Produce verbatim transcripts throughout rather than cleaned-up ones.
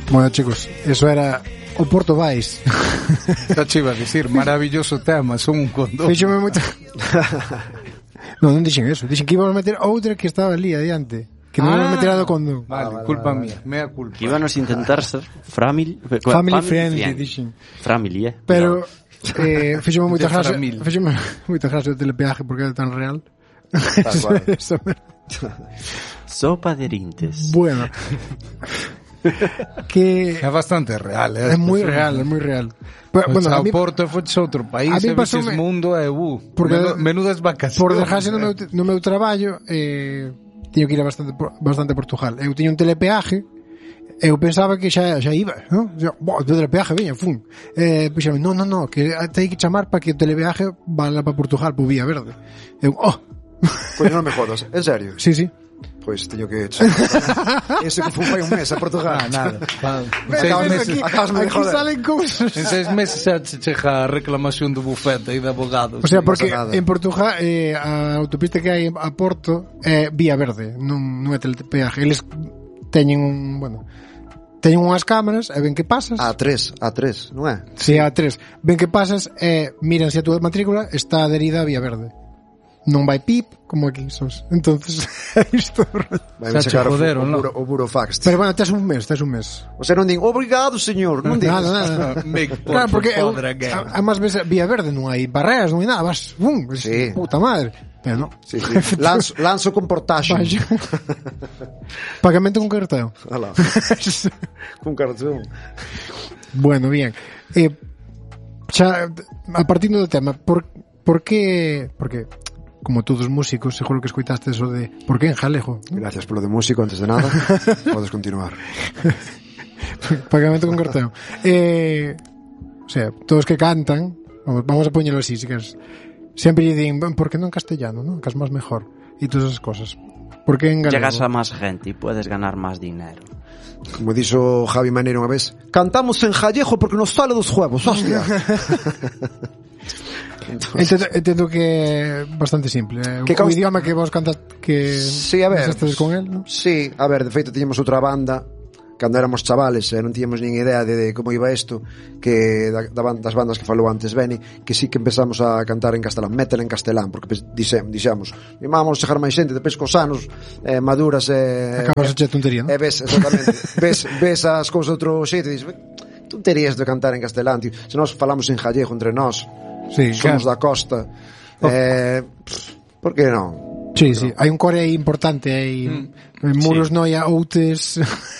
Bueno, chicos, eso era o Porto Vais. Xa che iba a dicir, maravilloso tema, son un condón. Fíxome moito. Non, non dixen eso, dixen que íbamos a meter outra que estaba ali adiante, que non ah, íbamos a meter a do condón. Vale, vale, culpa vale, mía, vale. Mea culpa. Que íbamos a intentar ser family, family, family friendly, friendly, dixen. Family, eh. Pero eh, fíxome moita gracia, fíxome moita gracia o telepeaje porque era tan real. Sopa de rintes. Bueno. Que é bastante real, eh, é moi real, é moi real. Pero, bueno, a mí, Porto foi outro país, a mí pasou mundo é u. Porque menudas vacacións. Por dejarse no meu no meu traballo, eh teño que ir a bastante bastante a Portugal. Eu tiño un telepeaje. Eu pensaba que xa xa iba, ¿no? Bo, o telepeaje veña, fun. Eh, puxame, no, no, no, que hai que chamar para que o telepeaje vá para Portugal por Vía Verde. Eu, oh. Pois non me jodas, en serio? Sí, sí. Pois teño que ese que fun fai un mes a Portugal. Ah, nada. En seis meses aquí, aquí salen cousas. En seis meses xa se chega a reclamación do bufete e de abogados. O sea, porque en Portugal eh, a autopista que hai a Porto é Vía Verde, non, non é telepeaje. Eles teñen un, bueno, teñen unhas cámaras e ven que pasas. A tres, a tres, non é? Si, sí, a tres. Ven que pasas e miran se a túa matrícula está adherida a Vía Verde. Non vai pip, como aquí sos. Entonces, isto vai me sacar joder, o, o, o burofax. Pero bueno, tes un mes, tes un mes. O sea, non din, obrigado, señor, non digas. Nada, nada. Claro, porque eu, a máis veces Vía Verde non hai barreras, non hai nada, vas, bum, sí. Puta madre. Pero non. Sí, sí. Lanzo, lanzo con portaxe. Pagamento con cartón. Alá. Con cartón. Bueno, bien. Eh, xa, a partir do tema, por, por que... Porque... como todos os músicos, seguro que escoitaste eso de ¿por qué en Jalejo? Gracias por lo de músico, antes de nada. Podes continuar. Pagamento con cartón. Eh, o sea, todos que cantan, vamos a poñerlo así, si queres, sempre lle din, ¿por qué no en castellano, no? Que es más mejor. Y todas esas cosas. ¿Por qué en galego? Llegas a más gente y puedes ganar más dinero. Como dixo Javi Maneiro unha vez, cantamos en Jallejo porque nos sale dos juegos, hostia. Entonces, entendo, entendo que é bastante simple, eh? O idioma que vos cantas que sí, a ver, con él, ¿no? Sí, a ver, de feito tiñamos outra banda cando éramos chavales e eh, non tiñamos nin idea de, de como iba isto, que da, da, das bandas que falou antes Beni, que sí que empezamos a cantar en castelán, metal en castelán, porque dixemos, dixemos, vamos chegar máis xente, depois cos anos eh, maduras e eh, acabas a che tontería, ¿no? E eh, ves, exactamente, ves, ves as cousas de outro xeito e dices, tonterías de cantar en castelán, tío. Se nós falamos en gallego entre nós, sí, somos claro. Da costa, oh. eh, pff, por que non? Sí, pero... sí, hai un core importante aí, mm. en Muros, sí. Noia, Outes,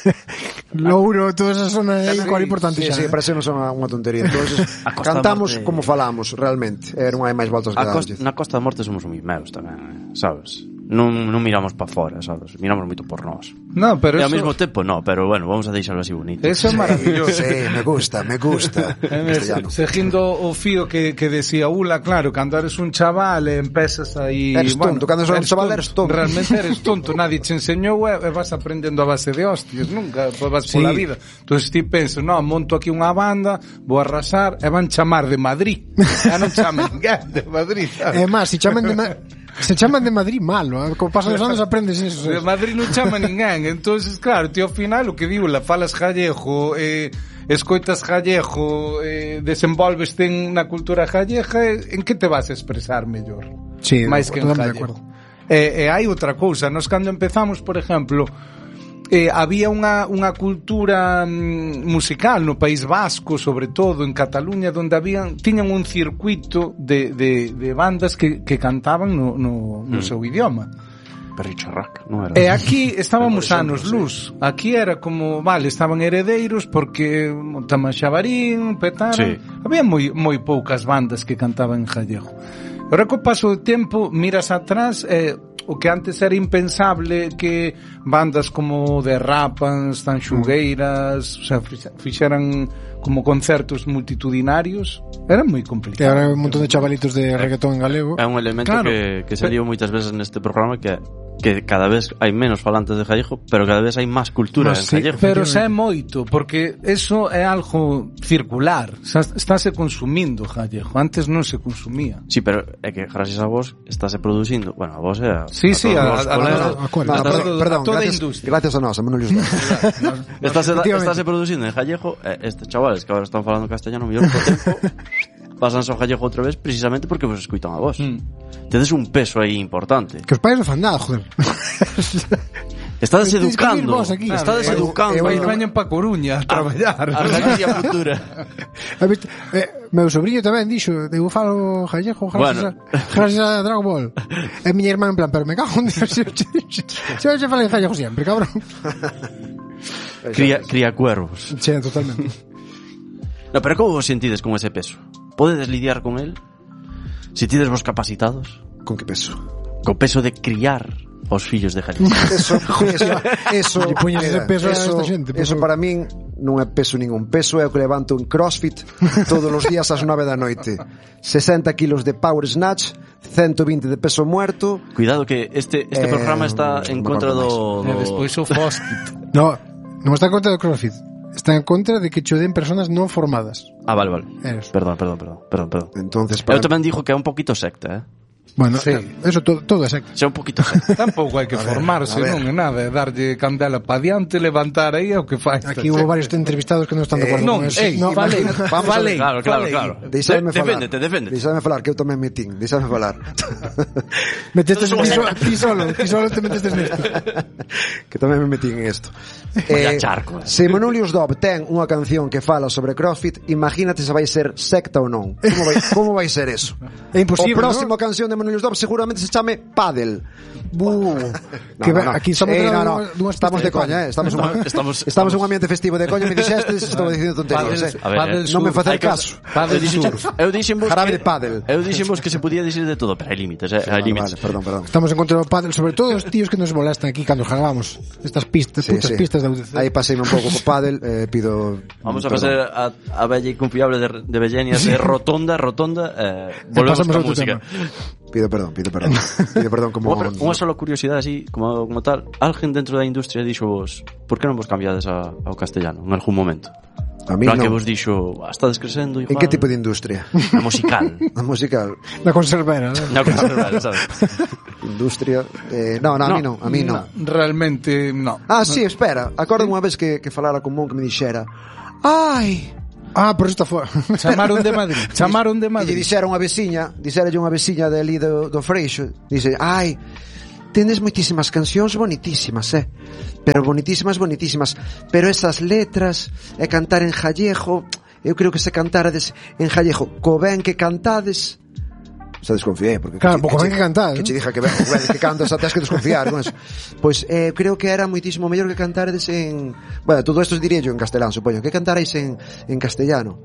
Louro, toda esa zona hai un core importante sí, xa. Sí, sí, parece non son unha tontería. Entonces, cantamos como falamos, realmente. Eh, non hai máis voltas que darlle. Na Costa da Morte somos moi meus tamén, sabes? Non, non miramos para fora, sabes? Miramos moito por nós. No, pero e ao eso... mesmo tempo, no, pero bueno, vamos a deixarlo así bonito. Eso é maravilloso. Sí, me gusta, me gusta. Seguindo o fío que, que decía Ula, claro, cando eres un chaval e empezas aí... Eres bueno, tonto, cando eres un chaval eres tonto. Realmente eres tonto, nadie te enseñou e vas aprendendo a base de hostias, nunca vas pola sí. vida. Entón, ti pensas, no, monto aquí unha banda, vou arrasar, e van chamar de Madrid. Ya non chaman ninguén de Madrid, sabes? É máis, se chaman de Madrid... Se chaman de Madrid malo, eh? Como pasan os anos aprendes eso. De Madrid non chama ninguén. Entonces, claro, tío, ao final o que digo, la falas gallego, eh, escoitas gallego, eh, desenvolveste na cultura gallega, en que te vas a expresar mellor? Sí, máis que en gallego. E eh, eh, hai outra cousa, nós cando empezamos, por exemplo, eh, había unha, unha cultura mm, musical no País Vasco, sobre todo en Cataluña, donde habían, tiñan un circuito de, de, de bandas que, que cantaban no, no, no mm. seu idioma. Perricharrac, non era? E aquí estábamos anos luz. Aquí era como, vale, estaban Heredeiros porque Tamaxabarín, Petara, sí. Había moi, moi poucas bandas que cantaban en gallego. Ahora, co paso do tempo, miras atrás, eh, o que antes era impensable, que bandas como de Rapans, Tanxugueiras, o sea, fixeran como concertos multitudinarios, era moi complicado. E agora un montón de chavalitos de reggaetón en galego. É un elemento claro, que, que saliu moitas veces neste programa, que que cada vez hai menos falantes de gallego, pero cada vez hai máis cultura Mas, en sí, gallego. pero xa é moito, porque eso é algo circular, xa estáse consumindo gallego, antes non se consumía. Sí, pero é que gracias a vos estáse producindo, bueno, a vos é a, Sí, a sí, todos a- os a- colegas. a- No, no, a- perdón, a- perdón, a toda a gracias, industria. gracias a nós, a Manolius Dop. Estáse, Efectivamente. estáse producindo en gallego, eh, estes chavales que agora están falando castellano mellor por tempo, pasanse ao gallego outra vez precisamente porque vos escuitan a vos. Mm. Tedes un peso aí importante. Que os pais non fan nada, joder. Estades Tedes que vir educando. vos aquí. Estades Eu- educando. eu- Vais eu- veñen pa Coruña a traballar. A Galicia futura. A viste, eh, meu sobrinho tamén dixo, eu falo gallego gracias, Bueno. a, gracias a Dragon Ball. E miña irmá en plan, pero me cago en Dios, se se se fala en gallego sempre, cabrón. Cría, cría cuervos. Che, totalmente. No, pero como vos sentides con ese peso? Podedes lidiar con él? Sentides vos capacitados? Con que peso? Co peso de criar os fillos de gallego. Eso, eso, eso, E poñes ese mira, peso a eso, esta xente, por eso favor. para min non é peso ningún. Peso é o que levanto en CrossFit todos os días ás nove da noite. sesenta kilos de power snatch, ciento vinte de peso muerto. Cuidado que este este Eh, programa está en non me contra acordo do, E do... despois o Foskit. No, non está en contra do CrossFit. Está en contra de que cho den personas non formadas. Ah, vale, vale. Eso. Perdón, perdón, perdón, perdón, perdón. Entonces, Eu para tamén dijo que é un poquito secta, eh? Bueno, Sí. eso todo, todo é secta. Xa un poquito secta. Tampouco hai que formarse, a ver. non é nada, é darlle candela pa diante, levantar aí é o que fai. Aquí hubo varios entrevistados que non están de acordo non, con eso. ei, No, falei, imagínate. vamos a falei, ver. Claro, claro, falei. claro. Deixadme De- falar. Deféndete, deféndete. Deixadme falar, que eu tamén metín. Deixadme falar. Metestes ti solo, ti solo, ti solo te metestes nesto. que tamén me metín en isto. Vaya charco, eh. Se Manolius Dop ten unha canción que fala sobre CrossFit, imagínate se vai ser secta ou non. Como vai, como vai ser eso? É imposible, O próximo ¿no? canción de Manolius Dop seguramente se chame Paddle. Bu. Que va- aquí somos eh, de- no, no. dunha especie Estamos de de coña, eh. Estamos, Estamos- estamos, estamos- estamos en un ambiente festivo de coña, me dixestes, estou dicindo tonterías, eh. A ver, Padel eh, non me sur. facer Hai que- caso. Padel Eu dixen- sur. Eu dixen vos Jarabe que de pádel. Eu dixen vos que se podía dicir de todo, pero hai límites, eh? hai Vale, límites. vale, perdón, perdón. Estamos en contra do pádel, sobre todo os tíos que nos molestan aquí cando jugamos estas pistas, Sí, putas sí. pistas de U D C. Aí paseime un pouco co pádel, eh, pido Vamos a perdón. pasar a, a bella e confiable de, de Bellenias de Rotonda, Rotonda, eh, volvemos pasamos con a outro música. Pido perdón, pido perdón. Pido perdón como Unha, unha sola curiosidade así, como, como tal, alguén dentro da industria dixo vos, por que non vos cambiades a, ao castellano en algún momento? a mí Plan que non. vos dixo, ah, estades crecendo igual. En que tipo de industria? A musical. A musical, La conservera, ¿no? Na conserva, sabes? industria, eh, no, no, a mí non, a mí non. Realmente, no. Ah, sí, espera, acordo unha vez que, que falara con Mon que me dixera ai, Ah, por eso está fora. Chamaron de Madrid, chamaron de e lle Madrid. dixera unha veciña, dixeralle unha veciña de ali do, do Freixo, dice, ai, tendes moitísimas cancións bonitísimas, eh? Pero bonitísimas, bonitísimas, pero esas letras e cantar en gallego, eu creo que se cantarades en gallego, co ben que cantades. Se desconfié, porque Claro, que, pouco che- ben que cantar, que ¿no? che dixa que ben, ben que cantas, até has que desconfiar con eso. Pois eh, creo que era moitísimo mellor que cantaredes en, bueno, todo isto os diría yo en castelán, supoño, que cantarais en en castellano.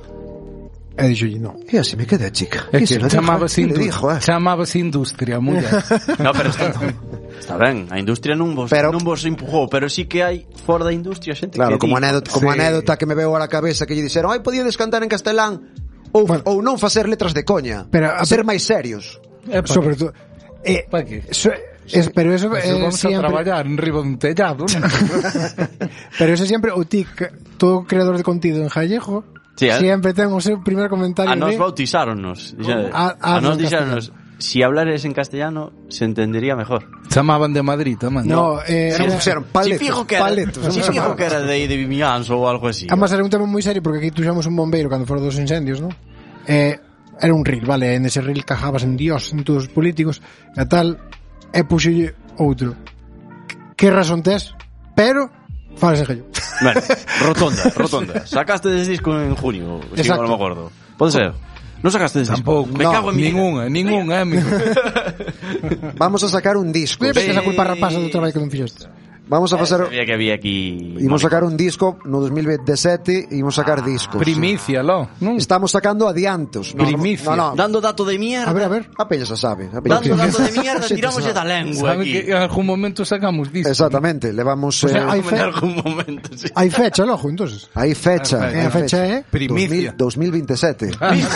E dixo, no. E así me quedé, chica. É E que se lo dijo, chamábase eh, le indu- dijo, eh. chamábase industria, muller. No, pero está, está ben, a industria non vos, Pero- non vos empujou, pero sí que hai fora da industria xente Claro, que como di, anécdota, como Sí. anécdota que me veo a la cabeza que lle dixeron, "Ai, podíades cantar en castelán ou Bueno. ou non facer letras de coña, Pero, a ser ver- máis serios." É pa Sobre que- todo... Eh, pa que? so- es, pero eso Pues eh, vamos siempre... a traballar en riba dun tellado, non? Pero eso siempre, o tic, todo creador de contido en gallego, Sí, eh. siempre ten o seu primer comentario a nos de... bautizáronnos. Dixe- A- A, a- nos en dixéronnos, si hablares en castellano, se entendería mejor. Chamaban de Madrid tamén. No, eh, Sí, era- puxeron Si paletos, fijo que era, paletos. si fijo que era de aí de Vimianzo ou algo así. Además era un tema moi serio porque aquí tuxamos un bombeiro cando foron dos incendios, ¿no? Eh, era un reel, vale, en ese reel cajabas en Dios, en todos os políticos e tal, e puxolle outro. Que razón tes? Pero falas en gallo. Bueno, rotonda, rotonda. Sacaste ese disco en junio, si Exacto. no me acuerdo. Pode ser. Non sacaste ese disco. Tampouco. Me No, cago en mi vida. Ningunha, ningunha, amigo. Vamos a sacar un disco. Ves esa culpa rapaza do traballo que non fixeste. Vamos a facer... Sabía que había aquí... Imos sacar un disco no dos mil veintisiete, imos sacar ah, discos. Primicia, lo, non? Estamos sacando adiantos. No, primicia. No, no. Dando dato de mierda. A ver, a ver. A peña se sabe. A peña Dando dato de mierda, tiramos da lengua Sabe aquí. que en algún momento sacamos disco. Exactamente, levamos... O sea, eh, hai fe... En algún momento, sí. Hai fecha, lojo, entonces. Hai fecha. E a fecha é... Primicia. dos mil veintisiete.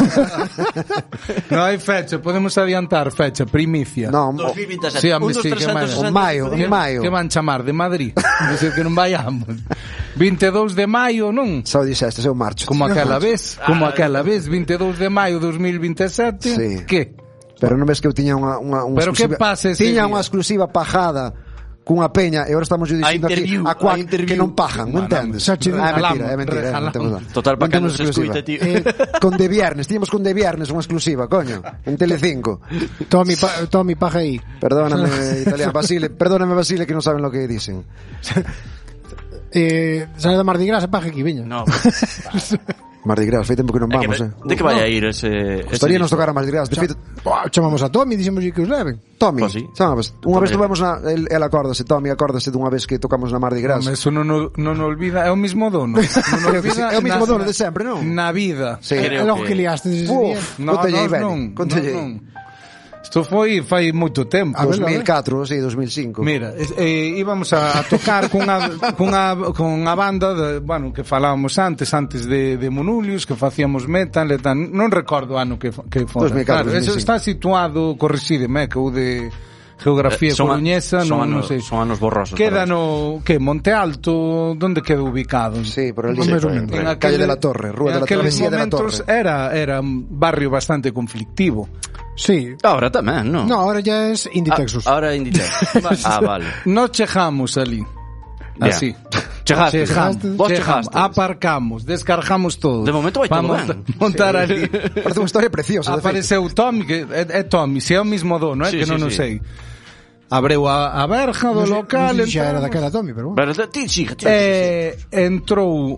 No hai fecha, podemos adiantar fecha, primicia. No, dos mil veintisiete. Sí, un dos sí, que trescentos o maio, Que, en maio. que van chamar de Madrid. Dice que non vayamos. veinte e dous de maio, non? Xa o dixeste, xa o marcho. Como aquela vez, como aquela vez, veinte e dous de maio de dos mil veintisiete. Sí. Que? Pero non ves que eu tiña unha, unha, unha Pero exclusiva... que pasa ese Tiña día? unha exclusiva pajada cunha peña e agora estamos yo dicindo aquí interview, a cuac a interview. que non pajan, non entendes? Xa che Ah, é mentira, regalamos, é mentira, é regalamos. mentira. Total, para que Non nos temos exclusiva. escuite, tío. Eh, con de viernes, tiñamos con de viernes unha exclusiva, coño, en Telecinco. Tommy, pa, Tommy paja aí. Perdóname, italiano, Basile, perdóname Basile que non saben lo que dicen. Eh, sale da Mardi Gras e paja aquí, viña. No. Mardi Gras, fai tempo que non É que vamos, ve- eh. De que vai a ir ese... Gostaría nos ese tocar a Mardi Gras, de feito, Buah, chamamos a Tommy, dixemos que os leven. Tommy, Pues sí. chamabas, unha vez Tommy. tuvemos na, el, el acórdase, Tommy, acórdase dunha vez que tocamos na Mardi Gras. Home, eso non, o- non o olvida, é o mismo dono. Non o Creo que sí, é o mismo na- dono de sempre, non? Na vida. Sí. Creo É logo que- que liaste ese día. Uf, No, contalle aí, nós Beni, non, contalle nós aí. non. Isto foi fai moito tempo. A ver, dos mil catro, sí, dos mil cinco. Mira, eh, eh, íbamos a, a tocar cunha, cunha, cunha banda de, bueno, que falábamos antes, antes de, de Monulius, que facíamos metal e tal. Non recordo o ano que, que fora. dos mil catro, Claro, eso dos mil cinco. está situado, corrixídeme, que o de geografía Eh, son a- coruñesa, son non, non anos- sei. son anos borrosos Queda para no, que, Monte Alto, onde queda ubicado? Sí, por ali. Sí, Sí, por- En Calle de la Torre, Rúa de en la aqueles Travesía de la momentos Torre. Era, era un barrio bastante conflictivo. Sí. Ahora tamén, non? No, ahora ya es Indie Ah, Texas. ahora é Indie Texas. Ah, vale. Nos chejamos ali. Ya. Así. Chegaste. Chejamos, Vos chejamos, chegaste. aparcamos, descargamos todo. De momento vai todo Vamos ben. a montar ali. Parece unha historia preciosa, de feito. Apareceu Tommy, que é, é Tommy, se é o mismo dono, é Sí, que sí, non o sí. sei. Abreu a, a verja do Non sei- local, non sei se xa era entramos, daquela Tommy, pero bueno. Pero ti, sí, sí, sí. e entrou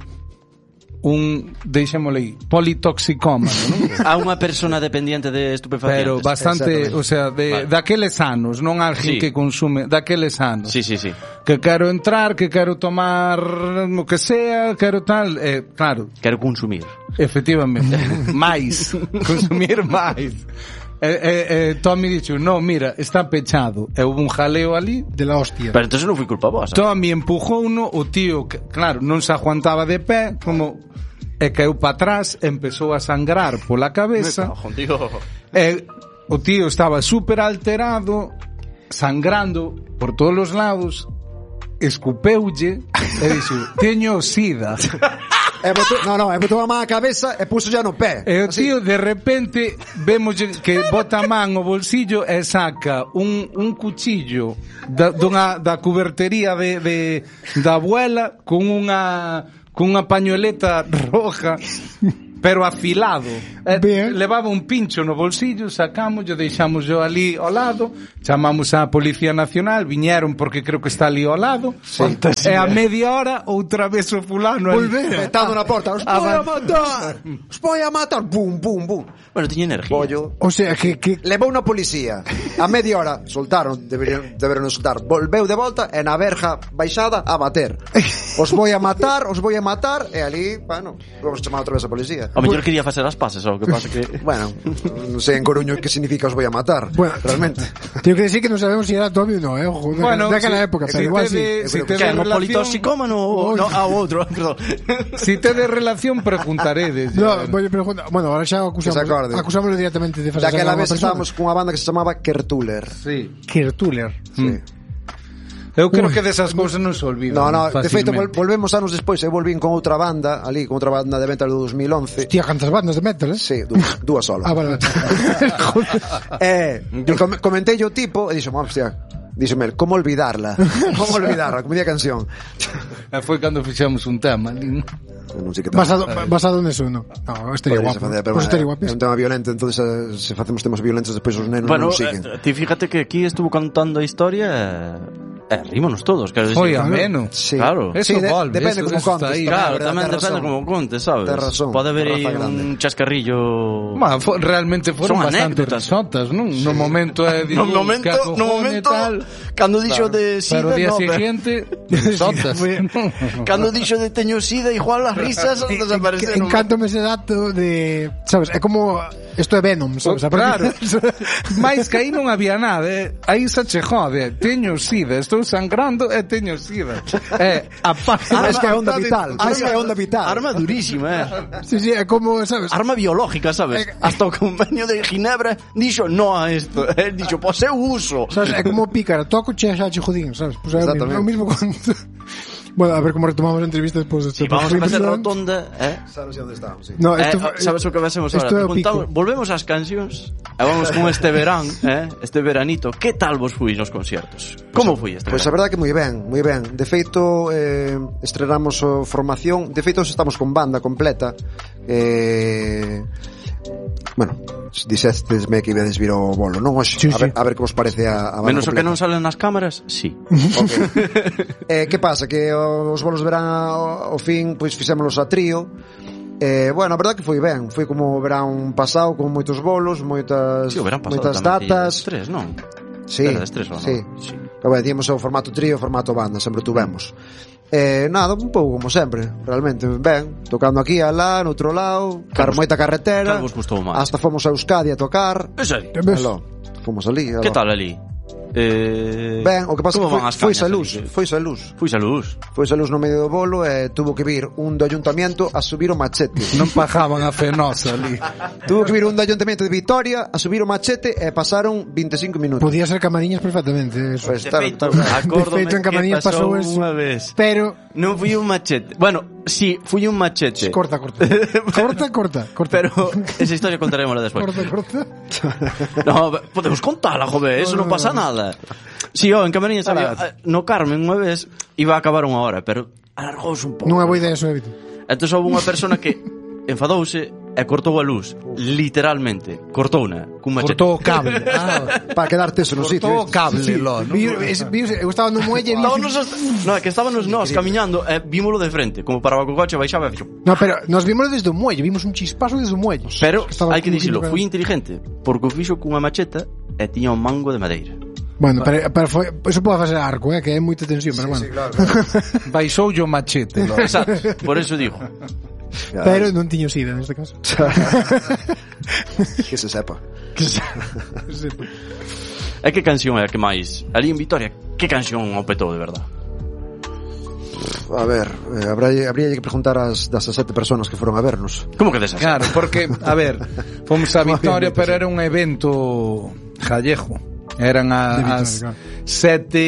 un, deixémosle aí, politoxicómano, non? A unha persona dependiente de estupefacientes. Pero bastante, Exactamente. o sea, de, Vale. daqueles anos, non alguén Sí. que consume, daqueles anos. Sí, sí, sí. Que quero entrar, que quero tomar o que sea, quero tal, eh, claro, Quero consumir. efectivamente, máis, consumir máis. E, e, e Tommy dixo, no, mira, está pechado. E houve un jaleo ali. De la hostia. Pero entonces non foi culpa vosa. Tommy empujou uno, o tío, que, claro, non se aguantaba de pé, como e caeu para atrás, empezou a sangrar pola cabeza. Me cago, tío. E o tío estaba super alterado, sangrando por todos os lados, escupeulle e dixo, teño sida. E botou, no, no, e botou a man a cabeza e puso ya no pé. E o Así. tío de repente vemos que bota a man o bolsillo e saca un, un cuchillo da, dunha, da cubertería de, de, da abuela con unha con unha pañueleta roja pero afilado. Eh, Bien. levaba un pincho no bolsillo, sacamos, yo deixamos yo ali ao lado, chamamos á Policía Nacional, viñeron porque creo que está ali ao lado. E a media hora outra vez o fulano ali. Petado na porta. Os Ah, voy a vale. matar. Os voy a matar. Bum, bum, bum. Bueno, tiña energía. Pollo. O sea, que, que Levou unha policía. A media hora soltaron, deberían, deberían soltar. Volveu de volta e na verja baixada a bater. Os voy a matar, os voy a matar e ali, bueno, vamos chamar outra vez a policía. O mellor quería facer as pases, o que pasa que... Bueno, non sei en Coruño que significa os voy a matar. Bueno, realmente. tengo que decir que non sabemos si era Tommy ou non, eh? Ojo, Bueno, daquela si- época, si pero igual sí. te de- si te Que de no relación- politoxicómano ou no, a outro, perdón. Si te de relación preguntaredes. No, voy a preguntar. Bueno, ahora xa Que se acusamos, acorde. acusamos directamente de facer Daquela a unha vez persona. estábamos cunha banda que se chamaba Kertuler. Sí. Kirtuler. Sí. Eu creo que desas cousas non se olvidan. No, no, de feito vol- fácilmente. volvemos anos despois, eu volvín con outra banda, ali con outra banda de metal do dos mil once. Hostia, cantas bandas de metal, eh? Sí, dúas, dúas solo. Ah, vale. Joder. Eh, e com comentei o tipo e dixo, hostia, díxome, como olvidarla? Como olvidarla? Como di a canción. E foi cando fixemos un tema. ali, ¿no? Non sei que tal. basado, basado neso, no. No, estaría Podría guapo. facer, pero Pues estaría bueno, guapo. é un tema violento, entonces eh, se facemos temas violentos despois os nenos Bueno, non siguen. eh, ti fíjate que aquí estuvo contando a historia... eh, rímonos todos, quero dicir. Foi ameno. Sí. Claro. Eso Sí, de- volve, depende eso, como eso contes, está aí. tamén. Claro, verdad, tamén tes depende razón. como contes, sabes? Tes razón, Pode haber aí raza grande. un chascarrillo. Ma, fo, realmente foron Son bastante anécdotas. risotas, non? No momento é No momento, no momento, cando dixo de Pero sida, o día no, pero- siguiente, risotas. cando dixo de teño sida, igual as risas desapareceron. Encántome ese dato de, sabes, é como isto é Venom, sabes? A Claro. partir- Mais que aí non había nada, eh. Aí se che jode, teño sida, estou sangrando e teño sida. Eh, a parte Ah, es que é onda vital. Arma- Es que é onda vital. Arma durísima, eh. Sí, sí, é como, sabes? Arma biológica, sabes? Hasta o convenio de Ginebra dixo no a isto. Él dixo, pois eu uso. Sabes, é como pícara, toco che xa che jodín, sabes? Pues é o mismo, Exactamente. é o mismo conto. Bueno, a ver como retomamos a entrevista despois de Si vamos a facer rotonda, eh? Sabes onde estamos, sí. No, Eh, esto, sabes o que facemos isto ahora? é o pico. Preguntamos- volvemos ás cancións e vamos con este verán, eh? Este veranito. Que tal vos fui nos conciertos? Como fui este Pois a verán? verdade que moi ben, moi ben. De feito, eh, estrenamos o formación. De feito, estamos con banda completa. Eh, bueno, dixestesme que ibades vir o bolo, non? Oxe, Sí, a, ver, sí. a ver que vos parece a, a banda Menos o que completa. non salen nas cámaras, sí. Okay. eh, que pasa? Que os bolos de verán ao, ao fin, pois fixémolos a trío. Eh, bueno, a verdade que foi ben. Foi como o verán pasado, con moitos bolos, moitas, Sí, o verán pasado moitas tamén datas. tiñades tres, non? Sí, Era das tres, ou non? sí. Sí. Pero bueno, tíamos o formato trío, o formato banda, sempre tuvemos. Eh, nada, un pouco como sempre, realmente, ben, tocando aquí, alá, no outro lado, car vos- moita carretera, cal vos gustou máis? hasta fomos a Euskadi a tocar, En serio? Ves? aló, fomos ali, aló. Que tal ali? Eh... Ben, o que pasa Como que foi, van as foi cañas a luz, ali? foi a luz. Foi a luz. Foi a luz no medio do bolo e tuvo que vir un do ayuntamiento a subir o machete. non pajaban a fenosa ali. Tuvo que vir un do ayuntamiento de Vitoria a subir o machete e pasaron veinticinco minutos. Podía ser Camariñas perfectamente, eso. Pues, De claro, feito, claro. acórdome De feito, en que Camariñas pasou pasou eso. unha vez. Pero Non fui un machete. Bueno, sí, fui un machete. corta, corta. Corta, corta, corta. Pero esa historia contaremosla despois. corta, corta. No, podemos contala, joder, eso non pasa nada. Si, sí, oh, en Camariñas había, eh, no Carmen unha vez iba a acabar unha hora, pero alargouse un pouco. Non é boa idea eso, Evito. Entón houve unha persona que enfadouse e cortou a luz, literalmente, cortouna cun machete. Cortou o cable. Ah, Para quedar teso no sitio. cortou o ¿viste? cable, lo, non? Vi, es, vi, eu estaba no muelle e vi... Estábamos os, no, é que estábamos nós camiñando e vímolo de frente, como para o coche baixaba e fixo. No, pero nos vimos desde o muelle, vimos un chispazo desde o muelle. Pero Estaba hai que como dicilo, que- fui inteligente, porque o fixo cunha macheta e tiña un mango de madeira. Bueno, pero, pero foi, eso pode facer arco, eh, que é moita tensión, pero bueno. Sí, claro, claro. Baixou o machete, lo. Exacto, por eso digo. Pero non tiño sida neste caso. Que se sepa. E que canción é a que máis? Ali en Vitoria, que canción o petou de verdad? A ver, eh, habría, habría que preguntar ás das sete personas que foron a vernos. Como que desas? Claro, porque, a ver, fomos a Vitoria, pero era un evento gallego. Eran a, De Vitoria, as claro. sete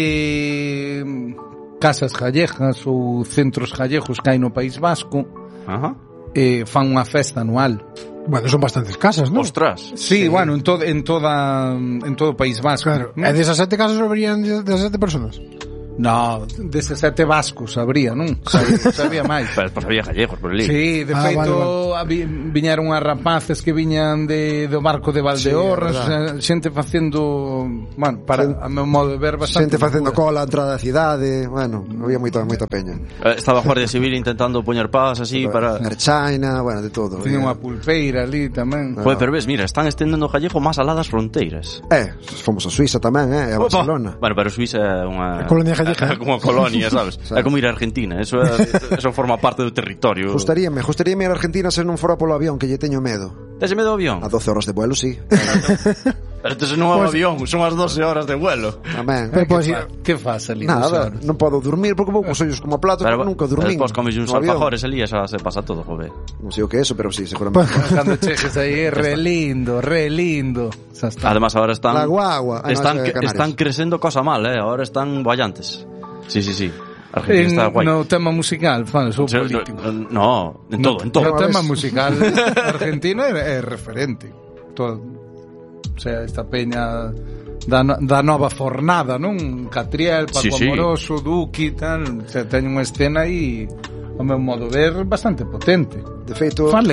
casas gallegas ou centros gallegos que hai no País Vasco, Ajá. e fan unha festa anual. Bueno, son bastantes casas, non? Ostras. Sí, sí, bueno, en todo en toda en todo o País Vasco. Claro. E desas sete casas habrían desas sete personas. No, desde sete vascos habría, non? Sabía, sabía máis. Pero pues había gallegos por ali. Sí, de Ah, feito vale, vale. viñeron as rapaces que viñan de, do barco de Valdeorras, Sí, sí, xente facendo, bueno, para Xente- a meu modo de ver bastante Xente facendo locura. cola a entrada da cidade, bueno, había moita moita peña. Eh, Estaba a Guardia Civil intentando poñer paz así para... Erchaina, bueno, de todo. Tiña eh. unha pulpeira ali tamén. Joder, pero ves, mira, están estendendo o gallego máis alá das fronteiras. Eh, fomos a Suiza tamén, eh, a Barcelona. Bueno, pero Suiza é unha... A colonia gallega. É como unha colonia, sabes? É como ir a Argentina, eso, é, eso forma parte do territorio. Gustaríame, gustaríame ir a Argentina se non fora polo avión, que lle teño medo. Tese medo ao avión? A doce horas de vuelo, sí. Pero entonces non é un avión, son as doce horas de vuelo. Tamén. Pero podes ir... Que faz ali? Nada, Nada. non podo dormir porque vou cos ollos como a plato, Pero, pero nunca dormín. despois comes uns no avión. alfajores ali e xa se pasa todo, joder. Non sei o que é eso, pero sí, seguramente. Cando cheques aí, é re lindo, re lindo. Xa está. Además ahora están La guagua. Ah, no, están, ese de Canarias. están crecendo cosa mal, eh, ahora están boyantes. Sí, sí, sí. Argentina En, está guai. no tema musical, fan, sou O sea, político. no, en todo, en todo. No a tema ves. musical, Argentina é, é referente. Todo, o sea, esta peña da, no- da nova fornada, non? Catriel, Paco Sí, sí. Amoroso, Duki, tal, o sea, teñen unha escena aí, ao meu modo de ver, bastante potente. De feito, Falei.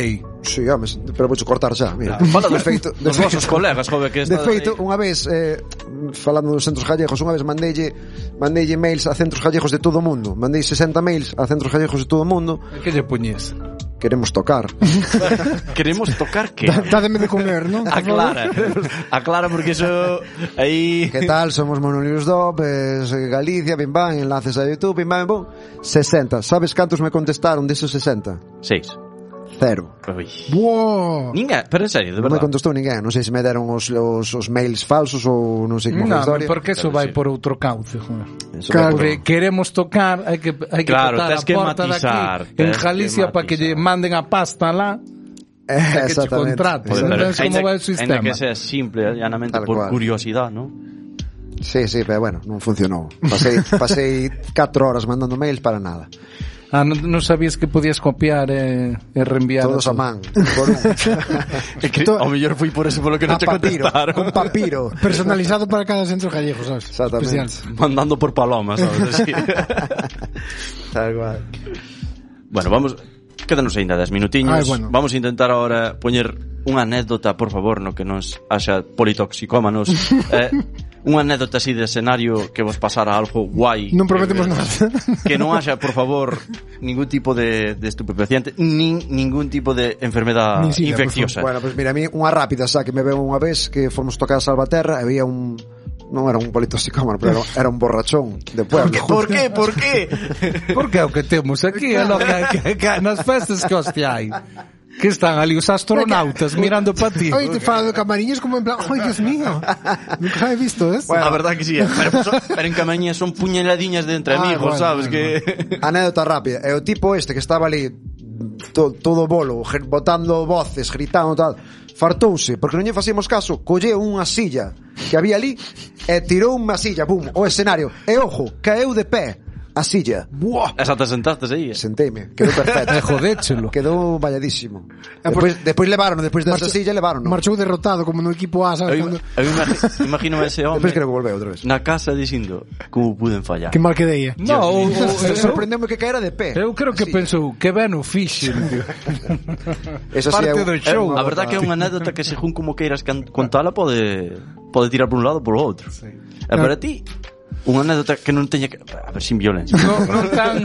Sí, home, pero voucho cortar xa, mira. Fala dos, feito, dos vosos colegas, jove, que de está feito, unha vez eh, falando dos centros gallegos, unha vez mandeille mandeille mails a centros gallegos de todo o mundo. Mandei sesenta mails a centros gallegos de todo o mundo. Que lle puñes? Queremos tocar. Queremos tocar que? Dádeme de comer, ¿no? Aclara. Aclara porque eso aí ¿Qué tal? Somos Monolius Dop, eh, Galicia, bim bam, enlaces a YouTube, bim bam, bum. sesenta. Sabes cantos me contestaron desos sesenta? seis. Cero. Ui. Wow. Ninguén, pero en serio, de Non me verdade. contestou ninguén. Non sei se me deron os, os, os mails falsos ou non sei como foi a No, historia. porque eso Claro, vai sí. por outro cauce, joder. Eso Claro. vai Porque queremos tocar, hai que hai que Claro, tocar tes a que porta matizar, daqui en tes que Galicia para que lle matizar. manden a pasta lá. Eh, que che exactamente. contraten. Joder, Entón, pero es como ainda- va el sistema. ainda que sea simple, llanamente Tal por cual. curiosidade, ¿no? Sí, sí, pero bueno, non funcionou. Pasei, pasei catro horas mandando mails para nada. Ah, non, non sabías que podías copiar e, e reenviar Todos a man, por un. É que ao mellor foi por eso polo que non A te papiro, contestaron. un papiro. Personalizado para cada centro gallego, ¿sabes? Exactamente. Especial. Mandando por palomas, sabes? Así. Tal cual. Bueno, vamos, quédanos ainda dez minutiños. Ai, bueno. Vamos a intentar ahora poñer unha anécdota, por favor, no que nos haxa politoxicómanos. eh, unha anécdota así de escenario que vos pasara algo guai. Non prometemos que, nada. Que non haxa, por favor, ningún tipo de, de estupefaciente, nin ningún tipo de enfermedad Nin sida, por infecciosa. Bueno, pues mira, a mí unha rápida, xa que me veo unha vez que fomos tocar a Salvaterra e había un non era un politoxicómano, pero era un borrachón de pueblo. Por qué? Por qué? Porque é o que temos aquí, é lo que, que, que nas festas que hostia hai. Que están ali os astronautas mirando para ti. Oye, te falo de Camariñas como en plan, ¡ay, Dios mío! Nunca he visto eso. Bueno, a verdad que sí, pero, son, pero en Camañía son puñaladiñas de entre Ah, amigos, bueno, sabes, bueno, que... Anécdota rápida. E o tipo este que estaba ali to, todo bolo, ger- botando voces, gritando tal, fartouse, porque non lle facíamos caso, colleu unha silla que había ali e tirou unha silla, bum, o escenario. E ojo, caeu de pé a silla. Buah! Esa te sentaste aí, eh? Senteime, quedou perfecto. E jodéchelo. Quedou valladísimo. Ah, Despois, pues- despois levaron, despois desa Marchou- silla levaron. Marchou derrotado como no equipo A, ¿sabes? Eu, Cando- eu imagi, imagino ese home Despois creo que volveu outra vez. na casa dicindo como puden fallar. Que mal quedei. No, o, o, Se eu, sorprendeu que caera de pé. eu creo que Así. pensou que ben o fixen, tío. Esa sí parte é un- do Eh, show. a verdad que é unha anécdota que según como queiras can- contala pode pode tirar por un lado ou por outro. Sí. E para ti unha anécdota que non teña que a ver, sin violencia. No, non tan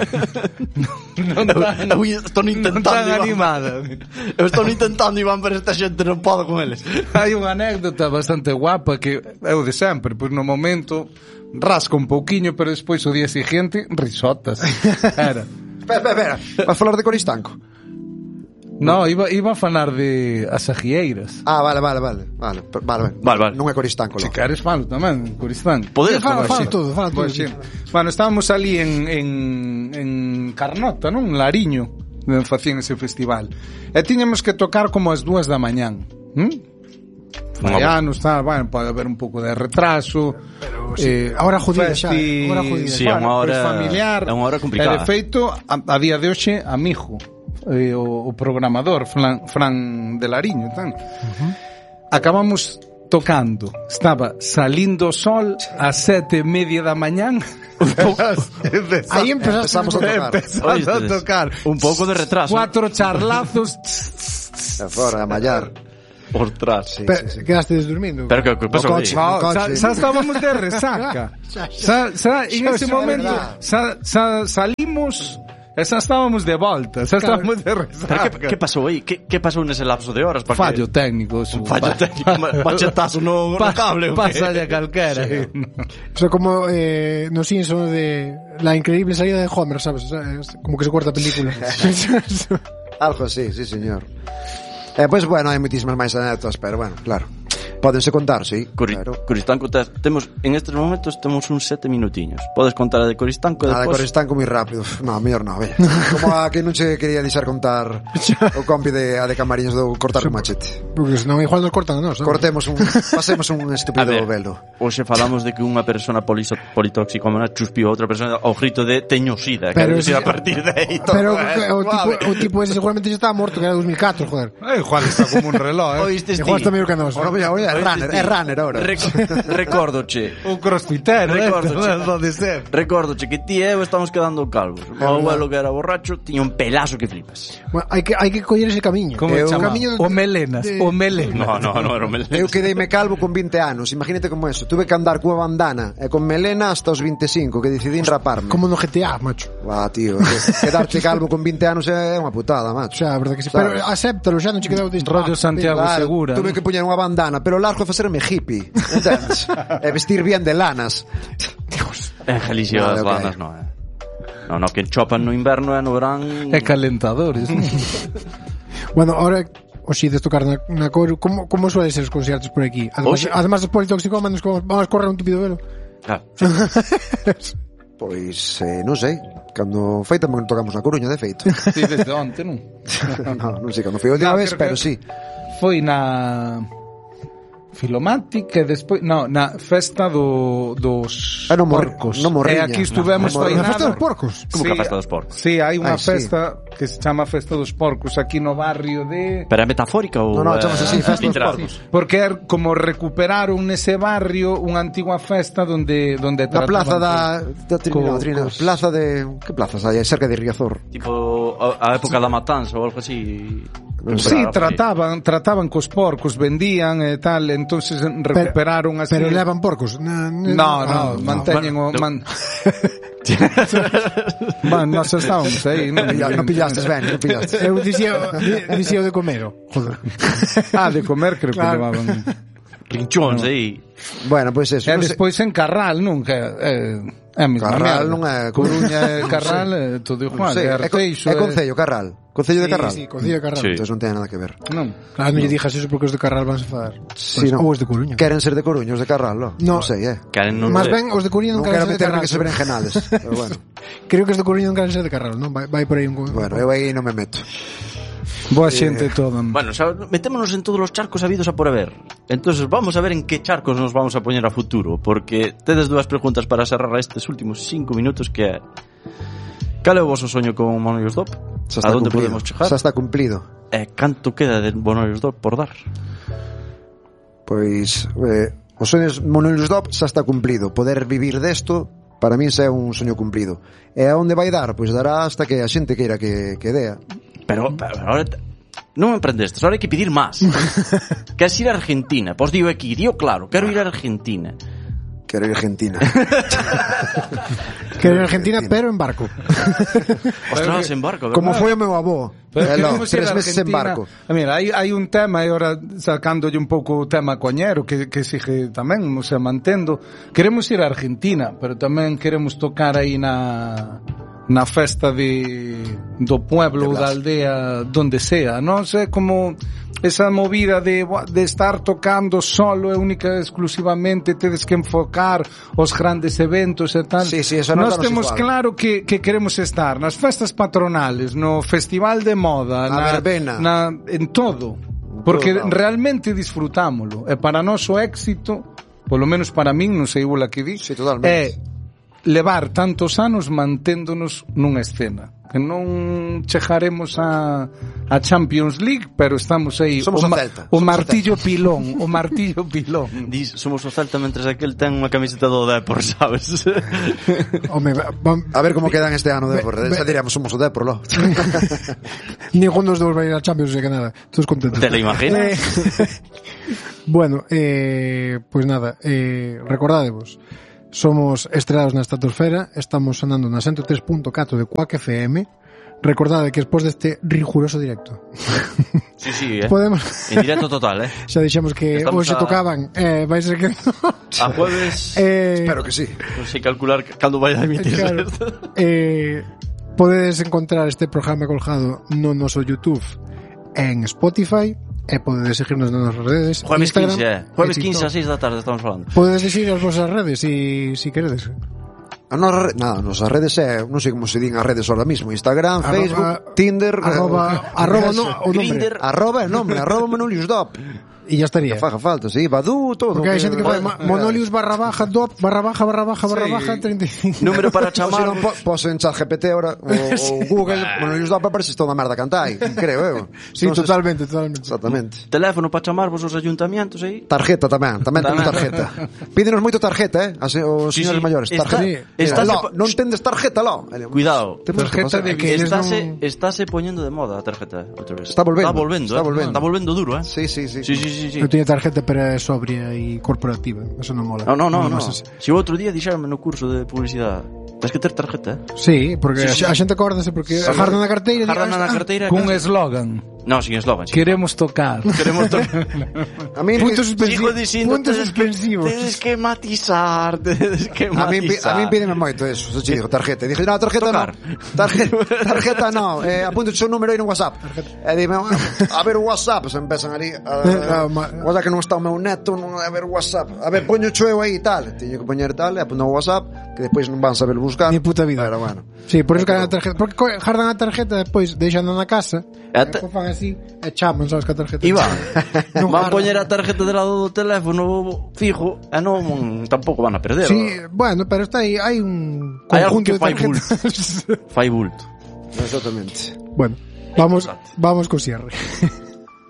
non tan Eu estou intentando, non tan Iván. animada. Eu estou intentando, Iván, pero esta xente non podo con eles. Hai unha anécdota bastante guapa que é o de sempre, pois no momento rasca un pouquiño, pero despois o día seguinte risotas. Era. Espera, espera, espera. Vas falar de Coristanco? No, iba, iba a falar de as agieiras. Ah, vale, vale, vale. Vale, per- vale, vale. Vale, vale. Non é Coristanco, Se logo. queres falo tamén, Coristán. Podedes Fala, comer, fala sí. todo, fala todo. Pois sí. Bueno, estábamos ali en, en, en Carnota, non? En Lariño, onde facían ese festival. E tiñamos que tocar como as dúas da mañán. ¿Mm? Fallanos, tal, bueno, pode haber un pouco de retraso. Pero, sí, ahora jodida xa, festi- ahora jodida. Sí, é unha hora- pois familiar. é unha hora complicada. E de feito, a, a día de hoxe, a mijo, eh, o, o programador, Fran, Fran de Lariño, tan. Uh-huh. Acabamos tocando, estaba salindo o sol a sete e media da mañán. Aí empezamos Empezamos a tocar. Empezando a Oístedes? tocar. Un pouco de retraso. Cuatro charlazos. E fora, a mallar. Ostras. Sí, Pe- sí, sí. Quedaste dormindo. Pero que, que pasou O aí? coche. No, coche. xa, xa estábamos de resaca. Xa, xa, en Xa, ese xa, momento verdad. xa, xa salimos e xa estábamos de volta. Xa Claro. estábamos de Pero resaca. que, que pasou aí? Que, que pasou nese lapso de horas? Para Fallo que... técnico. Eso. Fallo técnico, ma- machetazo no, no cable. ¿o qué? Pásale a calquera. O sea, como eh, no Simpson de la increíble salida de Homer, ¿sabes? O sea, es como que se corta a película. Algo así, sí, señor. Eh, pois, pues, bueno, hai moitísimas máis anécdotas, pero bueno, claro. Pódense contar, sí. Cori, Claro. Coristanco, te, temos, en estes momentos temos uns sete minutiños. Podes contar a de Coristanco Nada, de despois? Coristanco moi rápido. Uf, no, mellor non, vella. Como a que non se quería deixar contar o compi de, a de Camariñas do cortar un machete. Porque senón igual nos cortan a nós, ¿sabes? Cortemos un, pasemos un A estúpido ver, velo. hoxe falamos de que unha persona poliso, politóxicomana chuspiu a outra persona ao grito de teño sida. Pero Pero que si- a partir de aí todo Pero é o, tipo, suave. o tipo ese seguramente ya estaba morto, que era dos mil catro, joder. Eh, igual está como un reloj, eh. Oístes ti? Igual está mellor que nós. Ora, mira, mira, É runner, é runner ahora. Recordoche. O crossfitero, Recordoche. pode ser. Recordoche que ti e eu estamos quedando calvos. O meu abuelo que era borracho tiña un pelazo que flipas. Bueno, hai que hai que coller ese camiño. Como Eu, se chama? camiño O melenas, de- o melenas. No, no, no era un melena. Eu quedeime calvo con vinte anos, imagínate como eso. Tuve que andar cunha bandana e con melena hasta os vinte e cinco, que decidín raparme. Como no G T A, macho. Ah, tío, que- quedarte calvo con vinte anos é unha putada, O macho. sea, a verdade que sí. Sabes? Pero acéptalo, xa non che quedou deste. Rollo Santiago Claro, Segura. tuve que poñer unha bandana, pero largo e facerme hippie, entendes? E vestir bien de lanas. En Galicia Vale, as ok. lanas non, eh. No, no, que enchopan no inverno e no verán. É calentadores. ¿no? Bueno, ahora o si de tocar na, na cor, como como suelen ser os concertos por aquí? Además, Oxe. además dos politoxicómanos, como vamos a correr un tupido velo. Claro. Pois, eh, non sei, cando foi tamén tocamos na Coruña, de feito. Sí, desde onte, non? non, non sei cando foi a última No, vez, creo pero que- sí. Foi na Filomática e despois, no, na festa do, dos Ah, no Mor- porcos. no Morriña. E aquí estuvemos No, fai Morriña. Na festa nada. dos porcos. Como que a festa dos porcos? Sí, hai unha Ai, sí. festa que se chama Festa dos Porcos aquí no barrio de... Pero é metafórica ou No, no, é- chamase así, Festa dos literal? Porcos. Porque é como recuperaron nese barrio unha antigua festa donde donde Na plaza da, trataban da Trinidad, co- Trinidad. cos- Plaza de... Que plazas hai? Cerca de Riazor. Tipo a, a época da matanza ou algo así. Sí, Recuperar, trataban, trataban cos porcos, vendían e tal, entonces recuperaron así. Pero levan porcos. Na, na, No, ah, no, manteñen o no. man... Man, nos estábamos aí, non? Pilla- non pillastes ben, non pillastes. Eu dicía, di- dicía o de comero. Joder. Ah, de comer creo que Claro. levaban. Rinchóns aí. Bueno, pois eso. E non sei- despois en Carral, nunca, é, é a mesma Carral merda. non é- Coruña e Carral é todo non igual, sei, é é, co- Arteixo. é Concello, Carral. Concello de Carral. Sí, sí, Concello de Carral. Sí. Entón non ten nada que ver. Non. Claro, non lle dijas eso porque os de Carral van a enfadar. Sí, Pois, non. Ou os de Coruña. Queren ser de Coruña, os de Carral, no? No. Non sei, eh. Queren non Más sei. ben, os de Coruña non, Non queren quero ser de meterme Carral. que se berenjenales, pero bueno. Creo que os de Coruña non queren ser de Carral, non? Vai, vai por aí un... Bueno, eu aí non me meto. Boa xente toda. Bueno, xa, metémonos en todos os charcos habidos a por haber. Entonces vamos a ver en que charcos nos vamos a poñer a futuro, porque tedes dúas preguntas para cerrar estes últimos cinco minutos, que é: cal é o voso soño con Bonollos Dop? Xa A está onde cumplido. podemos chegar? Xa está cumplido. E canto queda de Bonollos Dop por dar? Pois, eh, os soños Monolius Dop xa está cumplido. Poder vivir desto, para min xa é un soño cumplido. E a onde vai dar? Pois dará hasta que a xente queira que, que dea. Pero, pero ahora te- non me emprendestes, ahora hai que pedir máis. Queres ir a Argentina? Pois digo aquí, digo claro, quero ir a Argentina. Quero ir a Argentina. Que en Argentina, pero en barco. Ostras, en barco, Como verdad? foi o meu avó. Pero Eh, no, queremos ir tres a meses en Argentina. barco. Ah, Mira, hai, hai un tema, e ahora sacándolle un pouco o tema coñero, que, que sigue tamén, o sea, mantendo. Queremos ir a Argentina, pero tamén queremos tocar aí na na festa de do pueblo ou da aldea, donde sea, non sei, como esa movida de, de estar tocando solo e única e exclusivamente, tedes que enfocar os grandes eventos e tal. Sí, sí, eso Nós notanos temos igual. claro que, que queremos estar nas festas patronales, no festival de moda, Na verbena. na, en todo, porque todo. realmente disfrutámolo. E para nós o éxito, polo menos para min, non sei igual a que di, Sí, totalmente. é levar tantos anos manténdonos nunha escena. Que non chegaremos a, a Champions League, pero estamos aí. Somos o, o ma- Celta, o somos o martillo pilón, o martillo pilón. Dis, somos o Celta mentres aquel ten unha camiseta do Depor, sabes? Home, va- va- A ver como quedan este ano de Depor. Be- Xa diríamos, somos o Depor, lo. Ningún dos dous vai ir a Champions, o sea que nada. Todos contentos. Te lo imaginas? Eh, bueno, eh, pues nada, eh, recordádevos, somos estrelados na estratosfera, estamos sonando na ciento tres punto catro de Quack F M. Recordade que despois deste riguroso directo Sí, sí, eh. podemos, En directo total, eh. xa dixemos que Estamos hoxe a- tocaban, eh, vai ser que A jueves, eh, Espero que sí. non sei calcular cando vai a emitir. claro, eh, podedes encontrar este programa colgado no noso YouTube, en Spotify, e podedes seguirnos nas nosas redes, Jueves Instagram quince, eh. e Jueves TikTok. quince a seis da tarde estamos falando. Podedes seguir as vosas redes si, si queredes. A nosa, nada, nosas redes é, non sei como se din as redes ahora mismo, Instagram, Arroba- Facebook, Tinder, arroba, eh, arroba no, o nombre. Grindr. arroba é o nome, arroba Monolius Dop. E ya estaría. Que faga falta, sí, Badoo, todo. Porque hai xente que fai Monolius barra baja dop barra baja barra baja barra baja treinta e cinco. Número para Se chamar. non pos en ChatGPT ahora o, o Google, Monolius dop aparece toda a merda cantai, creo eu. Sí, Entonces, totalmente, totalmente. Exactamente. Teléfono para chamarvos os ayuntamientos aí. Tarjeta tamén, tamén temos Tamén. tarjeta. Pídenos moito tarjeta, eh, as, os Sí, señores sí. maiores, Está- tarjeta. está- Lo, non tendes tarjeta, lo. Cuidado. Temos que Tarjeta pasar. de que eles Estáse, non- estáse poñendo de moda a tarjeta outra vez. Está volvendo, Está volvendo, está eh. volvendo. Está volvendo duro, eh. Sí, sí, sí. Sí, sí, sí, sí. Eu tiña tarjeta pero é sobria e corporativa. Eso non mola. No, no, no, no. Mas así. Si o outro día dixeronme no curso de publicidade, tens que ter tarjeta, eh. Sí, porque Sí, sí. a xente acórdase porque jardan na carteira. Jardan diga, na "Ah, carteira. Cun eslogan. No, sin eslogan. Sí. Queremos tocar. Queremos to- A mí Puntos Sigo suspensivos. dicindo, Puntos tedes que, suspensivos. tedes que matizar, tedes que A mí, matizar. a mí pídeme moito eso, se che digo, tarjeta. E dije, no, tarjeta Tocar. no. Tarjeta, tarjeta no. Eh, apunte o seu número aí no WhatsApp. E dime, a ver o WhatsApp, se empezan ali. A, Ah, ma- WhatsApp que non está o meu neto, non a ver o WhatsApp. A ver, poño o eu aí e tal. Teño que poñer tal, e apunto o WhatsApp, que depois non van saber buscar. Ni puta vida. Pero bueno. Sí, por eso que a tarjeta, porque co- jardan a tarjeta depois deixando na casa. E E a ta- depois fan así, e chaman, sabes, que a tarjeta. Iba, Non van jardan. poñer a tarjeta de lado do teléfono fijo e non tampouco van a perder. Sí, bueno, pero está aí, hai un Hai algo conjunto que de fai tarjetas. Fai bulto. Exactamente. Bueno, vamos, Importante. vamos co cierre.